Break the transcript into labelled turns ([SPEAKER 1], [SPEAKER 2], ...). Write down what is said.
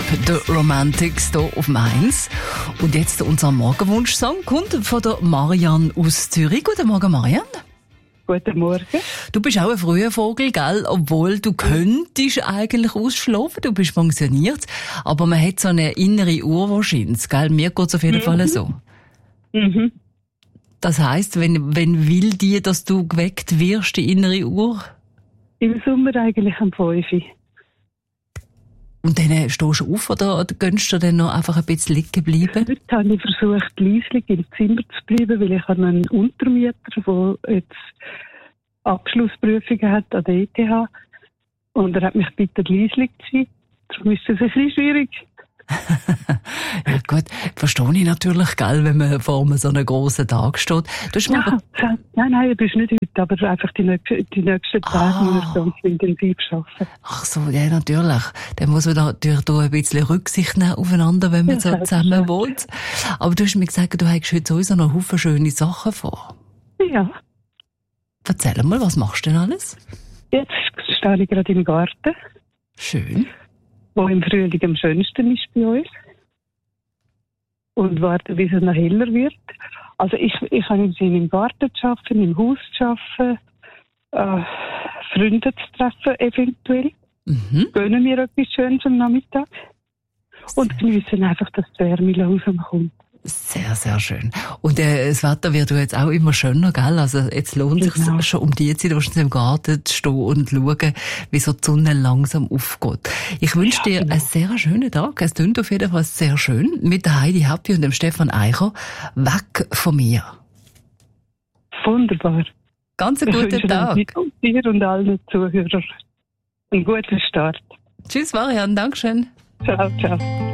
[SPEAKER 1] The Romantics hier auf Mainz. Und jetzt unser Morgenwunsch-Song kommt von der Marianne aus Zürich. Guten Morgen, Marianne.
[SPEAKER 2] Guten Morgen.
[SPEAKER 1] Du bist auch ein früher Vogel, gell? Obwohl du könntest eigentlich ausschlafen, du bist pensioniert. Aber man hat so eine innere Uhr wahrscheinlich, gell? Mir geht's auf jeden Fall so.
[SPEAKER 2] Mhm.
[SPEAKER 1] Das heisst, wenn will die, dass du geweckt wirst, die innere Uhr?
[SPEAKER 2] Im Sommer eigentlich am 5.
[SPEAKER 1] Und dann stehst du auf oder gönnst du dann noch einfach ein bisschen liegen bleiben?
[SPEAKER 2] Heute habe ich versucht, leislich im Zimmer zu bleiben, weil ich habe einen Untermieter, der jetzt Abschlussprüfungen hat an der ETH. Und er hat mich gebeten, leislich zu sein. Darum ist es ein bisschen schwierig.
[SPEAKER 1] Ja gut, verstehe ich natürlich, gell, wenn man vor einem so einem grossen Tag steht.
[SPEAKER 2] Nein, das ist nicht heute, aber einfach die nächsten Tage muss ich ganz intensiv arbeiten.
[SPEAKER 1] Ach so, ja, natürlich. Dann muss man natürlich da ein bisschen Rücksicht nehmen aufeinander, wenn man so zusammen wohnt. Aber du hast mir gesagt, du hast heute sowieso noch Haufen schöne Sachen vor.
[SPEAKER 2] Ja.
[SPEAKER 1] Erzähl mal, was machst du denn alles?
[SPEAKER 2] Jetzt stehe ich gerade im Garten.
[SPEAKER 1] Schön.
[SPEAKER 2] Wo im Frühling am schönsten ist bei uns. Und warte, bis es noch heller wird. Also ich kann im Garten arbeiten, im Haus arbeiten, Freunde zu treffen eventuell. Gönnen mir etwas Schönes am Nachmittag. Und geniessen einfach, dass die Wärme langsam kommt.
[SPEAKER 1] Sehr, sehr schön. Und das Wetter wird jetzt auch immer schöner, gell? Also jetzt lohnt es sich schon um die Zeit, im Garten zu stehen und schauen, wie so die Sonne langsam aufgeht. Ich wünsche dir einen sehr schönen Tag. Es klingt auf jeden Fall sehr schön. Mit der Heidi Happy und dem Stefan Eicher. Weg von mir.
[SPEAKER 2] Wunderbar.
[SPEAKER 1] Ganz einen guten Tag.
[SPEAKER 2] Dir und allen Zuhörern einen guten Start.
[SPEAKER 1] Tschüss, Marianne. Dankeschön.
[SPEAKER 2] Ciao, ciao.